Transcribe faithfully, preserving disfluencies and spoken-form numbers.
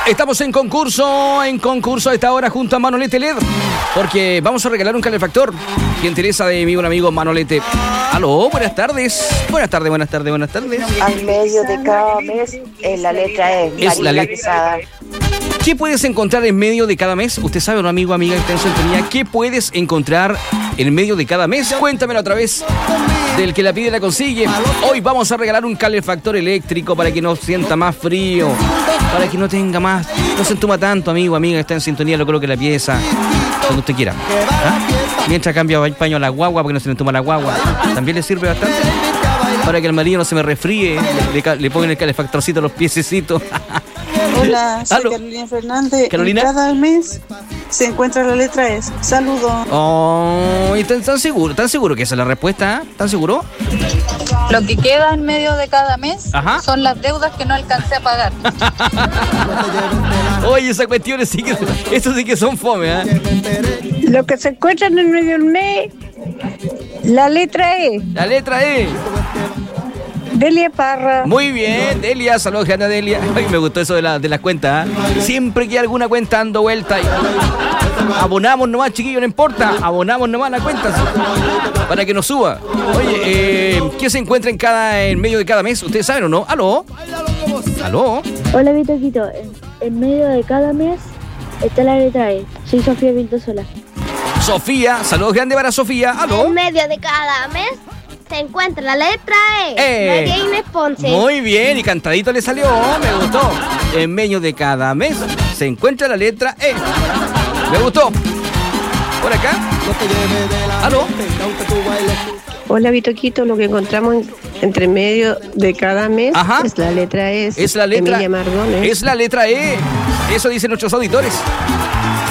Estamos en concurso, en concurso a esta hora junto a Manolete L E D, porque vamos a regalar un calefactor que interesa de mi buen amigo Manolete. Aló, buenas tardes. Buenas tardes, buenas tardes, buenas tardes. Al medio de cada mes, en la letra E. Es la letra. ¿Qué puedes encontrar en medio de cada mes? Usted sabe, un amigo, amiga que está en sintonía. ¿Qué puedes encontrar en medio de cada mes? Cuéntamelo a través del que la pide la consigue. Hoy vamos a regalar un calefactor eléctrico para que no sienta más frío, para que no tenga más, no se entuma tanto, amigo, amiga que está en sintonía. Lo coloque en la pieza cuando usted quiera, ¿ah? Mientras cambia el paño a la guagua porque no se le entuma la guagua, también le sirve bastante para que el marido no se me resfríe. Le, le pongan el calefactorcito a los piececitos. Hola, soy ¿Aló? Carolina Fernández. ¿Carolina? En cada mes se encuentra la letra S. Saludos. Oh, ¿están, están seguros? ¿Están seguros que esa es la respuesta? ¿Están seguros? Lo que queda en medio de cada mes Ajá. son las deudas que no alcancé a pagar. Oye, esas cuestiones sí que, eso sí que son fome, ¿eh? Lo que se encuentra en el medio del mes, la letra E. La letra E. Delia Parra. Muy bien, Delia, saludos, Jana Delia. Ay, me gustó eso de, la, de las cuentas, ¿eh? Siempre que hay alguna cuenta dando vuelta, y abonamos nomás, chiquillos, no importa. Abonamos nomás la cuenta, ¿sí? Para que nos suba. Oye, eh, ¿qué se encuentra en cada en medio de cada mes? ¿Ustedes saben o no? ¿Aló? ¿Aló? Hola, Vitoquito. En, en medio de cada mes está la letra E. Soy Sofía Vildosola. Sofía, saludos grandes para Sofía. ¿Aló? En medio de cada mes se encuentra la letra E. Eh, María Inés Ponce. Muy bien, y cantadito le salió, me gustó. En medio de cada mes se encuentra la letra E. Me gustó. Por acá. ¿Aló? Hola, Vitoquito. Lo que encontramos en, entre medio de cada mes Ajá. es la letra E. Es la letra Emilia Mardones. Es la letra E. Eso dicen nuestros auditores.